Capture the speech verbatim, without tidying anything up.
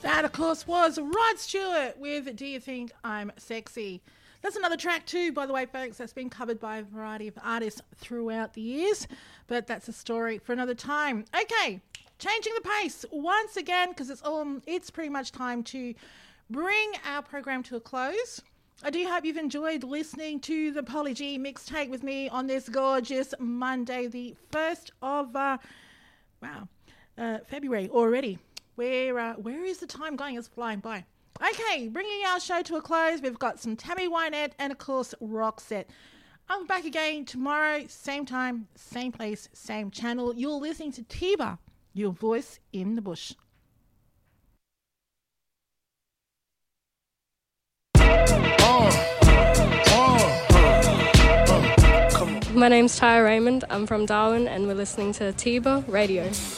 That, of course, was Rod Stewart with Do You Think I'm Sexy? That's another track too, by the way, folks, that's been covered by a variety of artists throughout the years, but that's a story for another time. Okay, changing the pace once again, because it's all, it's pretty much time to bring our program to a close. I do hope you've enjoyed listening to the Polly G mixtape with me on this gorgeous Monday, the first of, uh, wow, uh, February already. Where uh, where is the time going? It's flying by. Okay, bringing our show to a close, we've got some Tammy Wynette and, of course, Roxette. I'm back again tomorrow, same time, same place, same channel. You're listening to Tiba, your voice in the bush. My name's Tyra Raymond. I'm from Darwin, and we're listening to Tiba Radio.